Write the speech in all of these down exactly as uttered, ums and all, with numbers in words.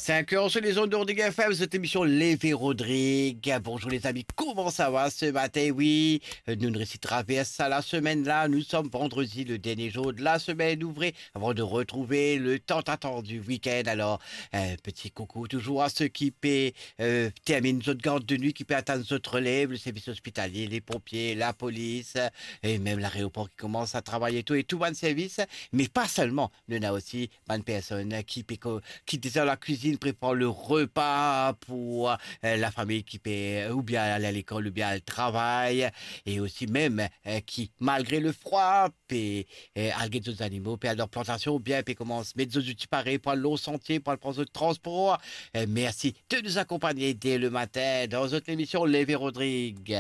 cinq heures sur les ondes d'Ordigue F M, cette émission Lévé Rodrigue. Bonjour les amis, comment ça va ce matin? Oui, nous ne traversons la semaine-là. Nous sommes vendredi, le dernier jour de la semaine ouvrée, avant de retrouver le tant attendu week-end. Alors, un petit coucou toujours à ceux qui paient, euh, terminent notre garde de nuit, qui peut atteindre notre relève, le service hospitalier, les pompiers, la police, et même l'aéroport qui commence à travailler tout et tout bon service. Mais pas seulement, il y en a aussi bonne personne qui paie, qui désire la cuisine, prépare le repas pour euh, la famille qui paie, ou bien aller à l'école, ou bien elle travaille, et aussi même euh, qui, malgré le froid, paie euh, alguer d'autres animaux, paie à leur plantation, ou bien paie commence mettre des outils pareils pour le long sentier, pour le prendre de transport. Euh, merci de nous accompagner dès le matin dans notre émission Lévé Rodrigue.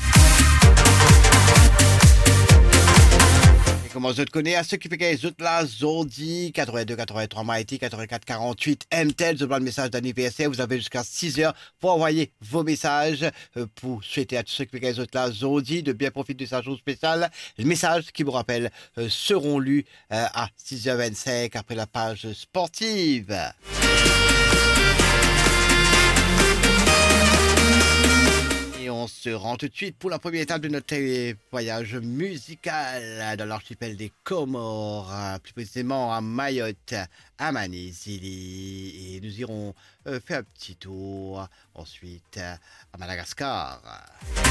Et comment je te connais à ceux qui fait les autres là, Zordi, quatre-vingt-deux quatre-vingt-trois Mighty, quatre-vingt-quatre quarante-huit M T E L, je demande le message d'anniversaire. Vous avez jusqu'à six heures pour envoyer vos messages, euh, pour souhaiter à tous ceux qui fait les autres là, Zordi, de bien profiter de sa journée spéciale. Les messages qui vous rappellent euh, seront lus euh, à six heures vingt-cinq après la page sportive. Et on se rend tout de suite pour la première étape de notre voyage musical dans l'archipel des Comores, plus précisément à Mayotte, à Manizili. Et nous irons euh, faire un petit tour ensuite à Madagascar.